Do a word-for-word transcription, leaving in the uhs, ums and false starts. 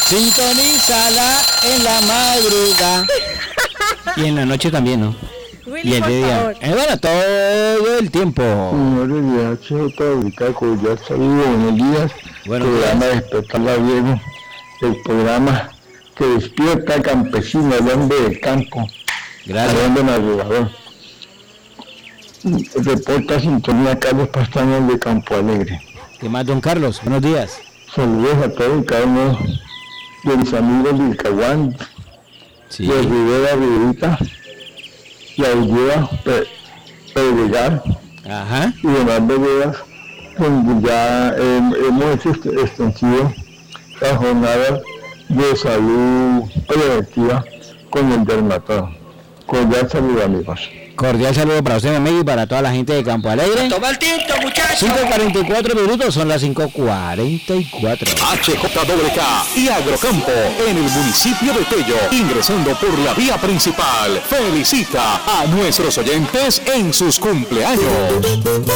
Sintonízala en la madrugada. Y en la noche también, ¿no? Willy, Y el por de día. favor. Eh, bueno, todo el tiempo. Señores de H J Ubica, cordial saludo, buenos días. Buenos programa días. Despertar la Diego, el programa que despierta al campesino, al hombre del campo, Gracias. al hombre madrugador. Reporta sintonía Carlos Pastañas de Campo Alegre. ¿Qué más, don Carlos? Buenos días. Saludos a todos y cada uno de mis amigos de Caguán, Sí. de Rivera Riverita, y Ayuda Pedregal Ajá. y demás veredas, donde ya eh, hemos hecho est- extensivo la jornada de salud preventiva con el dermatólogo. Cordial saludo, amigos. Cordial saludo para usted, mi amigo, y para toda la gente de Campo Alegre. Toma el tinto, muchachos. cinco cuarenta y cuatro minutos, son las cinco cuarenta y cuatro. H J W K y Agrocampo en el municipio de Tello, ingresando por la vía principal. Felicita a nuestros oyentes en sus cumpleaños.